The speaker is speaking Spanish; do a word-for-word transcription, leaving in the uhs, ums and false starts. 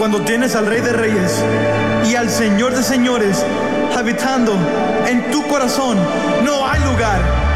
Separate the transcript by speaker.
Speaker 1: Cuando tienes al Rey de Reyes y al Señor de Señores habitando en tu corazón, no hay lugar